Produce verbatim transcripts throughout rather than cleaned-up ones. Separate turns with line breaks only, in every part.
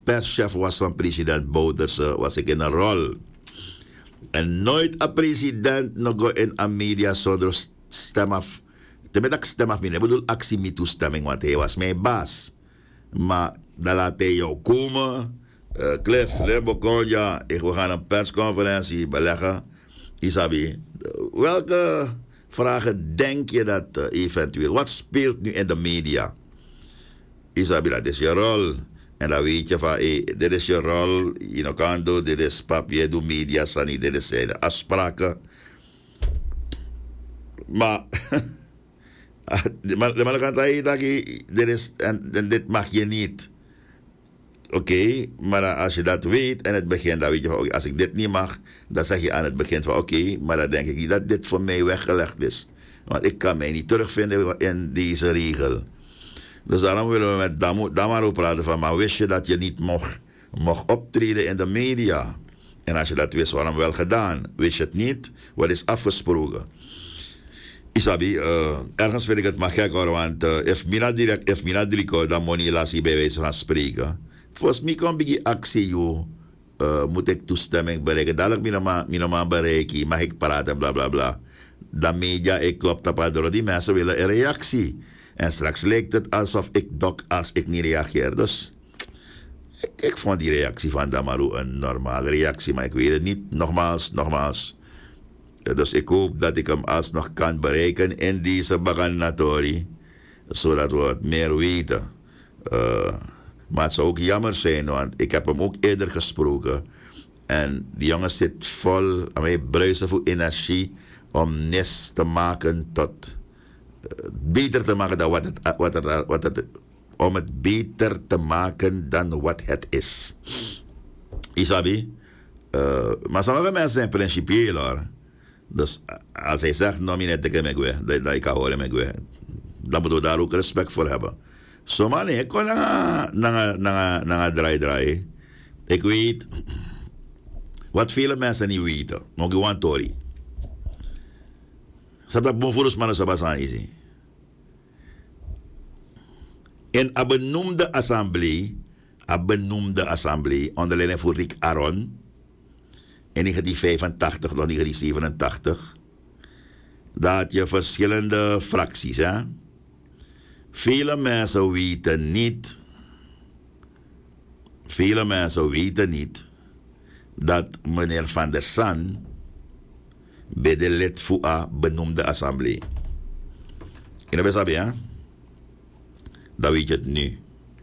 perschef was van president Bouterse, was ik in een rol. En nooit een president nog in een media zonder stem af. Tenminste, ik stem af, ik bedoel actie met toestemming, want hij was mijn baas. Maar dan laat hij jou komen. Uh, Cliff, Lebokonja, ik we gaan een persconferentie beleggen. Isabi, welke vragen denk je dat uh, eventueel? Wat speelt nu in de media? Isabi, dat is je rol. En dan weet je van, hey, dit is je rol. Je kan doen, dit is papier, doe media, sani, dit is de afspraken. Maar, maar, maar dan kan je zeggen, dit is, en, en dit mag je niet. Oké, okay, maar als je dat weet in het begin, dan weet je van, okay, als ik dit niet mag, dan zeg je aan het begin van, oké, okay, maar dan denk ik niet dat dit voor mij weggelegd is. Want ik kan mij niet terugvinden in deze regel. Dus daarom willen we met Damaro praten van, maar wist je dat je niet mocht, mocht optreden in de media? En als je dat wist, waarom wel gedaan? Wist je het niet? Wat is afgesproken? Isabi, uh, ergens vind ik het maar gek hoor, want uh, if mina direct, if mina direct, dan moet je laat bij wijze van spreken. Volgens mij kan ik actie, joh. Uh, moet ik toestemming bereiken. Dadelijk mijn man bereiken, mag ik praten, bla bla bla. De media, ik klop dat door die mensen willen een reactie. En straks lijkt het alsof ik dok als ik niet reageer. Dus ik, ik vond die reactie van Damaro een normale reactie, maar ik weet het niet. Nogmaals, nogmaals. Dus ik hoop dat ik hem alsnog kan bereiken in deze baganatori, zodat we het meer weten. Uh, maar het zou ook jammer zijn, want ik heb hem ook eerder gesproken. En die jongen zit vol, aan mij bruisen voor energie om N I S te maken tot... Uh, beter te maken dan wat het, wat het, wat het... Om het beter te maken dan wat het is. Isabi? Uh, maar sommige mensen zijn principieel hoor. Dus als hij zegt, nominate ik hem weg, dat ik kan horen hem weg. Dan moeten we daar ook respect voor hebben. Zomaar nee, ik kon naar draai draai. Ik weet wat vele mensen niet weten. Nog gewoon Tori. Ze hebben dat bonvoorus mannen zo basan is. In een benoemde assemblee, een benoemde assemblee, onder leiding van Rick Aron, in negentien vijfentachtig tot negentien zevenentachtig, dat je verschillende fracties, hè. Vele mensen weten niet, vele mensen weten niet, dat meneer Van der San bij de lid voor a benoemde assemblee. En dat is dat, hè? Dan weet je het nu.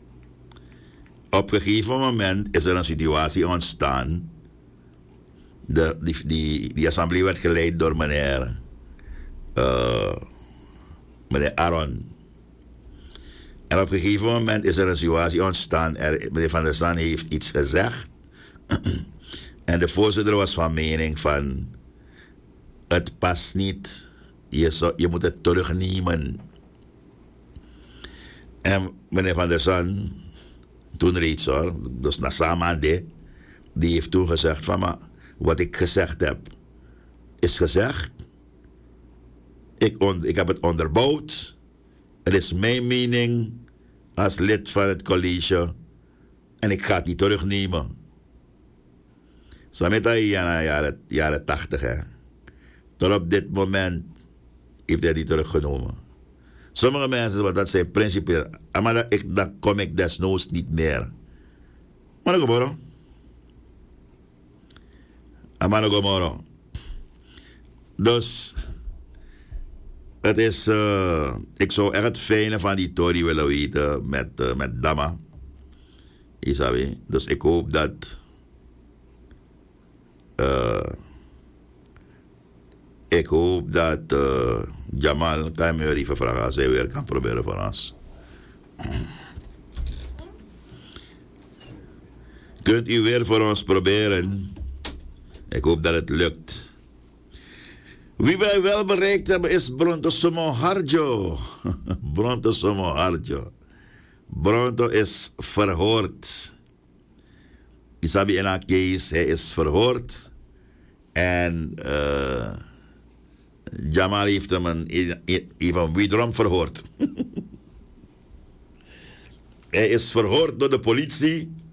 Op een gegeven moment is er een situatie ontstaan. De, die, die, die assemblee werd geleid door meneer, uh, meneer Aron. En op een gegeven moment is er een situatie ontstaan. Er, meneer Van der San heeft iets gezegd. En de voorzitter was van mening van... Het past niet. Je, zo, je moet het terugnemen. En meneer Van der San, toen reeds hoor, dus na Samande, die heeft toen gezegd van, maar wat ik gezegd heb, is gezegd. Ik, on, ik heb het onderbouwd. Het is mijn mening als lid van het college en ik ga het niet terugnemen. Zo met dat jaren, jaren tachtig, hè. Tot op dit moment heeft hij die teruggenomen. Sommige mensen, wat dat zijn principieel, maar dat, ik, dat kom ik desnoods niet meer. Maar dat geboren. Maar dat geboren. Dus, het is, uh, ik zou echt het fijne van die Tory willen weten met, uh, met Dama. Isabi. Dus ik hoop dat... Uh, ik hoop dat uh, Jamal kan me even vragen als hij weer kan proberen voor ons. Kunt u weer voor ons proberen? Ik hoop dat het lukt. Wie wij wel bereikt hebben is Bronto Somo Harjo. Bronto Somo Harjo. Bronto is verhoord. Isabi in haar case, hij is verhoord. En uh, Jamal heeft hem een, even wederom verhoord. Hij is verhoord door de politie.